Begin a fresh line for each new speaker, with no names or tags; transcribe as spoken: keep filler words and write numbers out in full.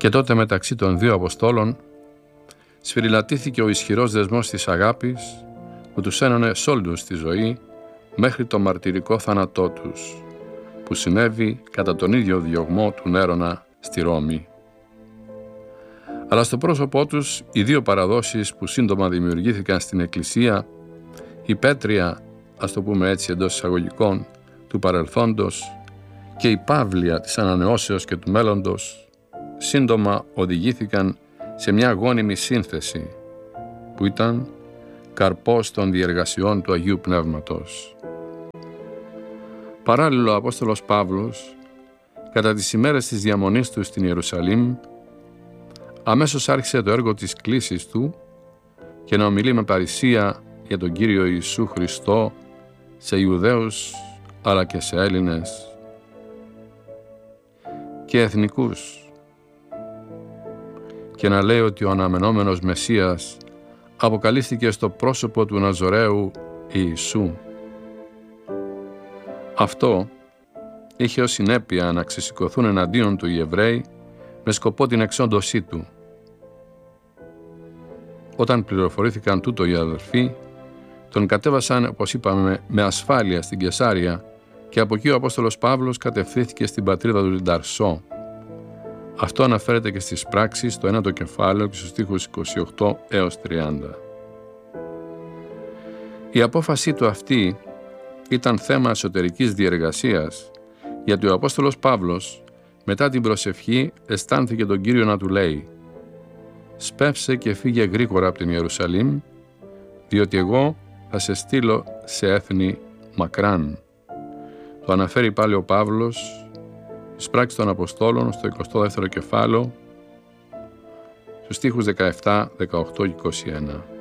Και τότε μεταξύ των δύο Αποστόλων σφυριλατήθηκε ο ισχυρός δεσμός της αγάπης που τους ένωνε σ' όλη τους τη ζωή μέχρι το μαρτυρικό θάνατό τους, που συνέβη κατά τον ίδιο διωγμό του Νέρονα στη Ρώμη. Αλλά στο πρόσωπό τους οι δύο παραδόσεις που σύντομα δημιουργήθηκαν στην Εκκλησία, η πέτρια, ας το πούμε έτσι εντός εισαγωγικών, του παρελθόντος και η παύλια της ανανεώσεως και του μέλλοντος, σύντομα οδηγήθηκαν σε μια γόνιμη σύνθεση που ήταν καρπός των διεργασιών του Αγίου Πνεύματος. Παράλληλο ο Απόστολος Παύλος, κατά τις ημέρες της διαμονής του στην Ιερουσαλήμ, αμέσως άρχισε το έργο της κλήσης του και να ομιλεί με παρησία για τον Κύριο Ιησού Χριστό σε Ιουδαίους αλλά και σε Έλληνες και εθνικούς, και να λέει ότι ο αναμενόμενος Μεσσίας αποκαλύφθηκε στο πρόσωπο του Ναζωραίου Ιησού. Αυτό είχε ως συνέπεια να ξεσηκωθούν εναντίον του οι Εβραίοι με σκοπό την εξόντωσή του. Όταν πληροφορήθηκαν τούτο οι αδελφοί, τον κατέβασαν, όπως είπαμε, με ασφάλεια στην Καισάρια και από εκεί ο Απόστολος Παύλος κατευθύνθηκε στην πατρίδα του Ταρσό. Αυτό αναφέρεται και στις πράξεις στο ένατο κεφάλαιο και στους στίχους είκοσι οκτώ έως τριάντα. Η απόφασή του αυτή ήταν θέμα εσωτερικής διεργασίας, γιατί ο Απόστολος Παύλος μετά την προσευχή αισθάνθηκε τον Κύριο να του λέει «Σπεύσε και φύγε γρήγορα από την Ιερουσαλήμ, διότι εγώ θα σε στείλω σε έθνη μακράν». Το αναφέρει πάλι ο Παύλος στις πράξεις των Αποστόλων στο εικοστό δεύτερο κεφάλαιο, στους στίχους δεκαεπτά, δεκαοκτώ και είκοσι ένα.